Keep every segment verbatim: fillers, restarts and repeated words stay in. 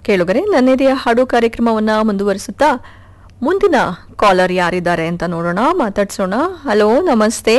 ಕೇಳುಗರೆ, ನನ್ನೆದೆಯ ಹಾಡು ಕಾರ್ಯಕ್ರಮವನ್ನ ಮುಂದುವರಿಸುತ್ತಾ ಮುಂದಿನ ಕಾಲರ್ ಯಾರಿದ್ದಾರೆ ಅಂತ ನೋಡೋಣ, ಮಾತಾಡ್ಸೋಣ. ಹಲೋ, ನಮಸ್ತೆ.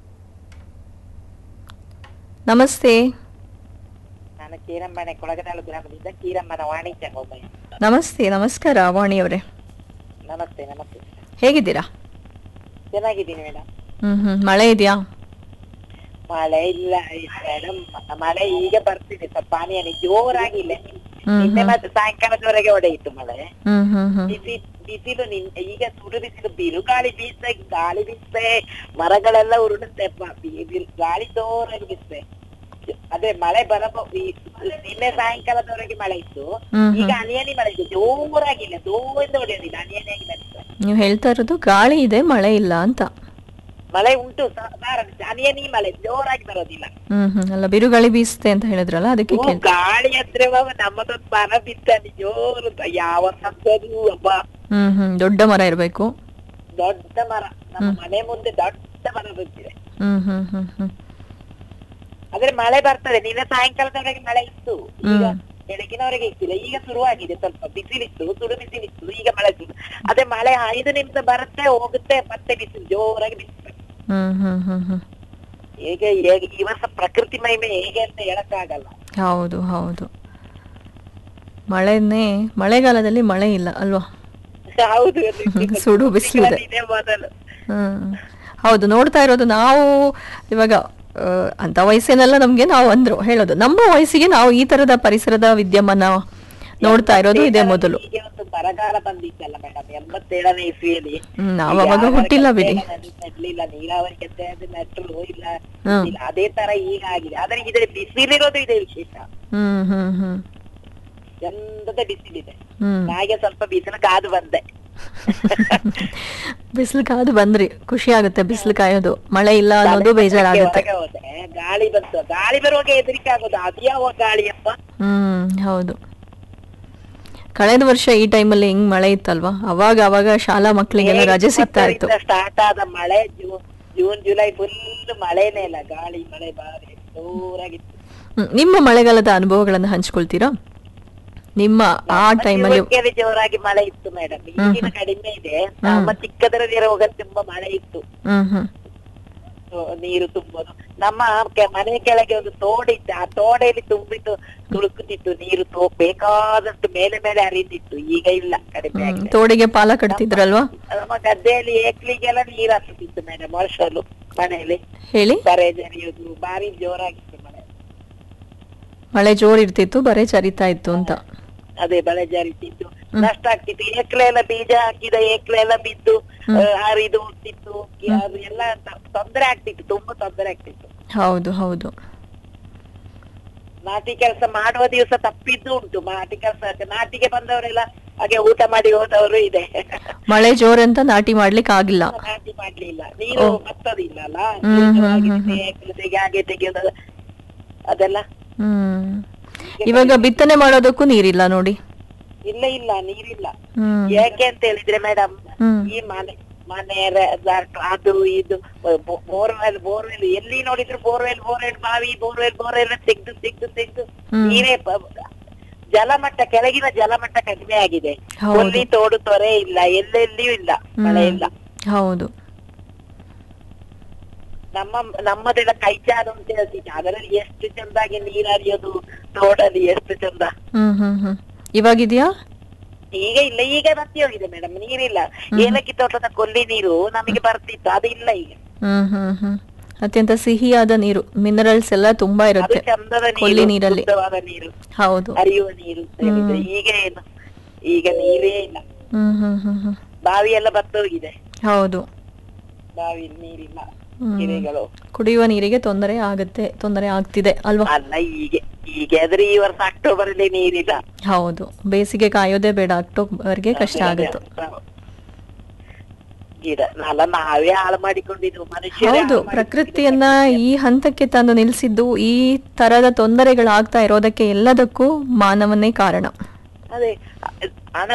ನಮಸ್ತೆ. ನಾನು ಕೀರಮ್ಮನೆ ಕೊಳಗದಾಳು ಗ್ರಾಮದಿಂದ ಕೀರಮ್ಮನ ವಾಣಿ ಚಂಗೋಬಯ್ಯ. ನಮಸ್ತೆ, ನಮಸ್ಕಾರ ವಾಣಿಯವರೇ. ನಮಸ್ತೆ. ನಮಸ್ತೆ. ಹೇಗಿದ್ದೀರಾ? ಚೆನ್ನಾಗಿದ್ದೀನಿ ಮೇಡಮ್. ಹ್ಮ್ ಹ್ಮ್ ಮಳೆ ಇದೆಯಾ? ಮಳೆ ಇಲ್ಲ ಮೇಡಮ್, ಮಳೆ ಈಗ ಬರ್ತಿದೆ, ಸ್ವಲ್ಪ ಪಾನಿ ಹನಿ ಜೋರಾಗಿಲ್ಲ. ನಿನ್ನೆ ಮತ್ತೆ ಸಾಯಂಕಾಲದವರೆಗೆ ಹೊಡೆಯಿತು ಮಳೆ. ಹ್ಮ್ ಹ್ಮ್ ಹ್ಮ್ ಬಿಸಿ ಬಿಸಿಲು ನಿನ್ ಈಗ ಸುಡು ಬಿಸಿಲು, ಬಿರುಗಾಳಿ ಬೀಸ್ತೆ, ಗಾಳಿ ಬೀಸ್ತೆ, ಮರಗಳೆಲ್ಲ ಉರುಳುತ್ತೆ, ಪ- ಬಿ- ಬಿ- ಗಾಳಿ ಜೋರಾಗಿ ಬೀಸ್ತೆ. ಅದೇ ಮಳೆ ಬರಬಹುದು. ನಿನ್ನೆ ಸಾಯಂಕಾಲದವರೆಗೆ ಮಳೆ ಇತ್ತು, ಈಗ ಹನಿ ಹನಿ ಮಳೆ ಇದೆ, ಜೋರಾಗಿಲ್ಲ, ಜೋರಿಂದ ಹೊಡೆಯೋದಿಲ್ಲ, ಹನಿ ಹನಿಯಾಗಿ ಬರ್ತದೆ. ನೀವು ಹೇಳ್ತಾ ಇರೋದು ಗಾಳಿ ಇದೆ, ಮಳೆ ಇಲ್ಲ ಅಂತ. ಮಳೆ ಉಂಟು, ಹನಿ ಹನಿ ಮಳೆ, ಜೋರಾಗಿ ಬರೋದಿಲ್ಲ. ಹ್ಮ್ ಹ್ಮ್ ಅಲ್ಲ, ಬಿರುಗಾಳಿ ಬೀಸುತ್ತೆ ಅಂತ ಹೇಳಿದ್ರಲ್ಲ, ಅದಕ್ಕೆ ಓ, ಕೇಳ್ದೆ. ಗಾಳಿ ಅಂದ್ರೆ ಬಾಬಾ ನಮ್ಮದೊಂದು ಮರ ಬಿತ್ತಲ್ಲಿ ಜೋರು ಅಂತ, ಯಾವ ಸಂಸದು ಹಬ್ಬ. ಹ್ಮ್ ಹ್ಮ್ ದೊಡ್ಡ ಮರ ಇರ್ಬೇಕು. ದೊಡ್ಡ ಮರ ನಮ್ಮ ಮನೆ ಮುಂದೆ ದೊಡ್ಡ ಮರ ಬಿದ್ದಿದೆ. ಹ್ಮ್ ಹ್ಮ್ ಹ್ಮ್ ಹ್ಮ್ ಆದ್ರೆ ಮಳೆ ಬರ್ತದೆ. ನಿನ್ನೆ ಸಾಯಂಕಾಲದವರೆಗೆ ಮಳೆ ಇತ್ತು, ಈಗ ಬೆಳಗಿನವರೆಗೆ ಇತ್ತಿಲ್ಲ, ಈಗ ಶುರುವಾಗಿದೆ. ಸ್ವಲ್ಪ ಬಿಸಿಲಿತ್ತು, ಸುಡು ಬಿಸಿಲಿತ್ತು, ಈಗ ಮಳೆ ಶುರು. ಅದೇ ಮಳೆ ಐದು ನಿಮಿಷ ಬರುತ್ತೆ, ಹೋಗುತ್ತೆ, ಮತ್ತೆ ಬಿಸಿಲು ಜೋರಾಗಿ ಬಿಸಿಲು. ಹ್ಮ್ ಹ್ಮ್ ಹ್ಮ್ ಹ್ಮ್ ಹೇಗೆ ಹೇಗೆ ಈ ವರ್ಷ ಪ್ರಕೃತಿ ಮಹಿಮೆ ಹೇಗೆ ಅಂತ ಹೇಳಕ್ಕಾಗಲ್ಲ. ಹೌದು ಹೌದು, ಮಳೆನೇ ಮಳೆಗಾಲದಲ್ಲಿ ಮಳೆ ಇಲ್ಲ ಅಲ್ವಾ? ಹೌದು, ಸುಡು ಬಿಸಿಲಿದೆ. ಇದೇ ಮೊದಲು. ಹ್ಮ್ ಹೌದು, ನೋಡ್ತಾ ಇರೋದು ನಾವು ಇವಾಗ. ಆ, ಅಂತ ವಯಸ್ಸೇನೆಲ್ಲ ನಮ್ಗೆ, ನಾವು ಅಂದ್ರು ಹೇಳೋದು ನಮ್ಮ ವಯಸ್ಸಿಗೆ ನಾವು ಈ ತರದ ಪರಿಸರದ ವಿದ್ಯಮಾನ ನೋಡ್ತಾ ಇರೋದು ಇದೇ ಮೊದಲು. ಈಗ ಒಂದು ಬರಗಾಲ ಬಂದಿತ್ತಲ್ಲ ಮೇಡಮ್, ಎಂಬತ್ತೇಳನೇ ಇಸ್ವಿಯಲ್ಲಿ. ಹ್ಮ್ ನಾವು ಅವಾಗ ಹುಟ್ಟಿಲ್ಲ ಬಿಡಿ. ನೆಡ್ಲಿಲ್ಲ, ನೀರಾವರಿ ಕೆತ್ತೆ ಅದು ನೆಟ್ಟರು ಇಲ್ಲ, ಇಲ್ಲ, ಅದೇ ತರ ಈಗ ಆಗಿದೆ. ಆದ್ರೆ ಇದ್ರೆ ಬಿಸಿಲಿರೋದು ಇದೆ ವಿಶೇಷ. ಹ್ಮ್ ಹ್ಮ್ ಹ್ಮ್ ಚಂದದ ಬಿಸಿಲಿದೆ. ಹ್ಮ್ ಹಾಗೆ ಸ್ವಲ್ಪ ಬಿಸಿಲು ಕಾದು ಬಂದೆ. ಬಿಸಿಲು ಕಾದು ಬಂದ್ರಿ, ಖುಷಿ ಆಗುತ್ತೆ ಬಿಸಿಲು ಕಾಯೋದು. ಮಳೆ ಇಲ್ಲ ಅನ್ನೋದು ಬೇಜಾರಾಗುತ್ತೆ. ಹೊರಗೆ ಹೋದೆ, ಗಾಳಿ ಬಂತು, ಗಾಳಿ ಬರುವಾಗ ಹೆದರಿಕೆ ಆಗೋದು, ಅದ್ಯಾವ ಗಾಳಿಯಪ್ಪ. ಹ್ಮ್ ಹೌದು, ಕಳೆದ ವರ್ಷ ಈ ಟೈಮಲ್ಲಿ ಹೆಂಗ್ ಮಳೆ ಇತ್ತಲ್ವಾ, ಅವಾಗ ಅವಾಗ ಶಾಲಾ ಮಕ್ಕಳಿಗೆಲ್ಲ ರಜೆ ಸಿಗ್ತಾ ಇತ್ತು. ಸ್ಟಾರ್ಟ್ ಆದ ಮಳೆ ಜೂನ್ ಜೂನ್ ಜುಲೈ ಫುಲ್ ಮಳೆನೇ ಇಲ್ಲ, ಗಾಳಿ ಮಳೆ ಬಾರಿ ಜೋರಾಗಿತ್ತು. ಹ್ಮ್ ನಿಮ್ಮ ಮಳೆಗಾಲದ ಅನುಭವಗಳನ್ನ ಹಂಚ್ಕೊಳ್ತೀರಾ? ನಿಮ್ಮ ಆ ಟೈಮಲ್ಲಿ ಜೋರಾಗಿ ಮಳೆ ಇತ್ತು ಮೇಡಮ್, ಈಗಿನ ಕಡಿಮೆ ಇದೆ. ನಮ್ಮ ಚಿಕ್ಕದರಲ್ಲಿ ಇರುವಾಗ ತುಂಬಾ ಮಳೆ ಇತ್ತು, ಹ್ಮ್ ಹ್ಮ್ ನೀರು ತುಂಬೋದು. ನಮ್ಮ ಕೆ- ಮನೆ ಕೆಳಗೆ ಒಂದು ತೋಡಿತ್ತು, ಆ ತೋಡೆಯಲ್ಲಿ ತುಂಬಿಟ್ಟು ತುಳುಕುತ್ತಿತ್ತು ನೀರು, ತೋ ಬೇಕಾದಷ್ಟು ಮೇಲೆ ಮೇಲೆ ಹರಿತಿತ್ತು. ಈಗ ಇಲ್ಲ, ಕಡಿಮೆ ಆಗಿದೆ. ತೋಡಿಗೆ ಪಾಲ ಕಟ್ತಿದ್ರಲ್ವಾ? ನಮ್ಮ ಗದ್ದೆಯಲ್ಲಿ ಏಕ್ಲಿಗೆಲ್ಲ ನೀರು ಹತ್ತುತ್ತಿತ್ತು ಮೇಡಮ್, ವರ್ಷಲು ಮನೆಯಲ್ಲಿ ಹೇಳಿ. ಬರೆ ಜರಿಯುದು ಬಾರಿ ಜೋರಾಗಿತ್ತು ಮಳೆ. ಮಳೆ ಜೋರ್ ಇರ್ತಿತ್ತು, ಬರೇ ಚರಿತಾ ಇತ್ತು ಅಂತ. ಅದೇ ಬಳೆ ಜರಿತಿತ್ತು, ನಷ್ಟ ಆಗ್ತಿತ್ತು. ಏಕ್ಲೆ ಎಲ್ಲ ಬೀಜ ಹಾಕಿದ ಏಕ್ಲೆ ಎಲ್ಲ ಬಿದ್ದು ಹರಿದು ಹೋಗ್ತಿತ್ತು, ಅದು ಎಲ್ಲ ತೊಂದರೆ ಆಗ್ತಿತ್ತು, ತುಂಬಾ ತೊಂದರೆ ಆಗ್ತಿತ್ತು. ಹೌದು ಹೌದು, ನಾಟಿ ಕೆಲಸ ಮಾಡುವ ದಿವಸ ತಪ್ಪಿದ್ದು ಉಂಟು. ನಾಟಿ ಕೆಲಸ ನಾಟಿಗೆ ಬಂದವರೆಲ್ಲ ಹಾಗೆ ಊಟ ಮಾಡಿ ಹೋದವರು ಇದೆ. ಮಳೆ ಜೋರ್ ಅಂತ ನಾಟಿ ಮಾಡ್ಲಿಕ್ಕೆ ಆಗಿಲ್ಲ. ನಾಟಿ ಮಾಡ್ಲಿಲ್ಲ, ನೀರು ಬತ್ತದಿಲ್ಲ ಅಲ್ಲ, ತೆಗೆ ಹಾಗೆ ತೆಗೆಯೋದು ಅದೆಲ್ಲ. ಹ್ಮ್ ಇವಾಗ ಬಿತ್ತನೆ ಮಾಡೋದಕ್ಕೂ ನೀರಿಲ್ಲ ನೋಡಿ. ಇಲ್ಲ ಇಲ್ಲ, ನೀರಿಲ್ಲ. ಹ್ಮ್ ಯಾಕೆ ಅಂತ ಹೇಳಿದ್ರೆ ಮೇಡಮ್, ಹ್ಮ್ ಈ ಮನೆ ಮನೆ ರ- ಅದು ಇದು ಬೋರ್ವೆಲ್ ಬೋರ್ವೆಲ್ ಎಲ್ಲಿ ನೋಡಿದ್ರು ಬೋರ್ವೆಲ್ ಬೋರ್ವೆಲ್ ಬಾವಿ ಬೋರ್ವೆಲ್ ಬೋರ್ವೆಲ್ ತೆಗ್ದು ತೆಗ್ದು ತೆಗ್ದು ನೀರೇ ಪ- ಜಲಮಟ್ಟ, ಕೆಳಗಿನ ಜಲಮಟ್ಟ ಕಡಿಮೆ ಆಗಿದೆ. ಕೊಲ್ಲಿ ತೋಡು ತೊರೆ ಇಲ್ಲ, ಎಲ್ಲೆಲ್ಲಿಯೂ ಇಲ್ಲ, ಮಳೆ ಇಲ್ಲ. ಹೌದು, ನಮ್ಮ ನಮ್ಮದೆಲ್ಲ ಕೈಚಾರು ಅಂತ ಹೇಳ್ತಿದ್ದೆ, ಅದರಲ್ಲಿ ಎಷ್ಟು ಚಂದಾಗಿ ನೀರ್ ಹರಿಯೋದು, ತೋಡಲ್ಲಿ ಎಷ್ಟು ಚಂದ. ಹ್ಮ್ ಹ್ಮ್ ಹ್ಮ್ ಇವಾಗಿದ್ಯಾ? ಈಗ ಇಲ್ಲ, ಈಗ ಬತ್ತಿ ಹೋಗಿದೆ ಮೇಡಮ್, ನೀರಿಲ್ಲ. ಏಲಕ್ಕಿ ತೋಟದ ಕೊಲ್ಲಿ ನೀರು ನಮಗೆ ಬರ್ತಿತ್ತು, ಅದು ಇಲ್ಲ ಈಗ. ಹ್ಮ್ ಹ್ಮ್ ಹ್ಮ್ ಅತ್ಯಂತ ಸಿಹಿಯಾದ ನೀರು, ಮಿನರಲ್ಸ್ ಎಲ್ಲ ತುಂಬಾ ಅದು ಇರುತ್ತೆ ಚಂದದ ಕೊಲ್ಲಿ ನೀರು, ನೀರಲ್ಲಿ. ಶುದ್ಧವಾದ ನೀರು, ಹೌದು, ಹರಿಯುವ ನೀರು ಅಂತ ಹೇಳಿದ್ರೆ. ಈಗ ಏನು, ಈಗ ನೀರೇ ಇಲ್ಲ. ಹ್ಮ್ ಹ್ಮ್ ಹ್ಮ್ ಹ್ಮ್ ಬಾವಿ ಎಲ್ಲ ಬತ್ತ ಹೋಗಿದೆ, ಹೌದು. ಬಾವಿ ನೀರಿಲ್ಲ, ಹ್ಮ್. ಕೆರೆಗಳು. ಕುಡಿಯುವ ನೀರಿಗೆ ತೊಂದರೆ ಆಗುತ್ತೆ, ತೊಂದರೆ ಆಗ್ತಿದೆ ಅಲ್ವಾ? ಅಲ್ಲ, ಈಗ ಈಗ ಆದ್ರೆ ಈ ವರ್ಷ ಅಕ್ಟೋಬರ್ ಅಲ್ಲಿ ನೀರಿಲ್ಲ. ಹೌದು, ಬೇಸಿಗೆ ಕಾಯೋದೇ ಬೇಡ, ಅಕ್ಟೋಬರ್ಗೆ ಕಷ್ಟ ಆಗುತ್ತೆ. ಗಿಡ ಅಲ್ಲ, ನಾವೇ ಹಾಳು ಮಾಡಿಕೊಂಡಿದ್ವು ಮನುಷ್ಯ. ಹೌದು, ಪ್ರಕೃತಿಯನ್ನ ಈ ಹಂತಕ್ಕೆ ತಂದು ನಿಲ್ಸಿದ್ದು, ಈ ತರದ ತೊಂದರೆಗಳಾಗ್ತಾ ಇರೋದಕ್ಕೆ ಎಲ್ಲದಕ್ಕೂ ಮಾನವನೇ ಕಾರಣ. ಅದೇ ಹಣ